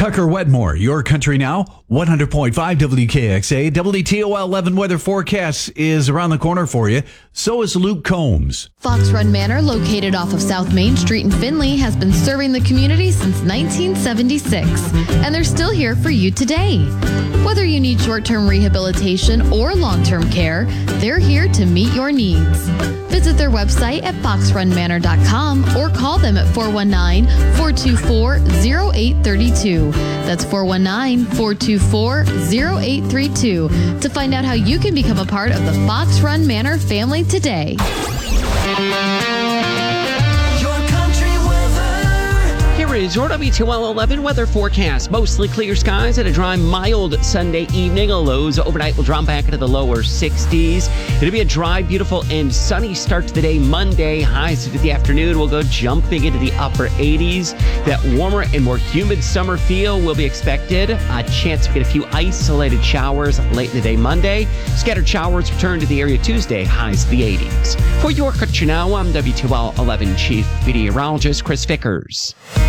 Tucker Wedmore, Your Country Now, 100.5 WKXA. WTOL 11 weather forecast is around the corner for you. So is Luke Combs. Fox Run Manor, located off of South Main Street in Findlay, has been serving the community since 1976, and they're still here for you today. Whether you need short-term rehabilitation or long-term care, they're here to meet your needs. Visit their website at foxrunmanor.com or call them at 419-424-0832. That's 419-424-0832 to find out how you can become a part of the Fox Run Manor family today. Here is your WTOL 11 weather forecast. Mostly clear skies and a dry, mild Sunday evening. Lows overnight will drop back into the lower 60s. It'll be a dry, beautiful, and sunny start to the day Monday. Highs into the afternoon will go jumping into the upper 80s. That warmer and more humid summer feel will be expected. A chance to get a few isolated showers late in the day Monday. Scattered showers return to the area Tuesday. Highs to the 80s. For Your Country Now, I'm WTOL 11 Chief Meteorologist Chris Vickers.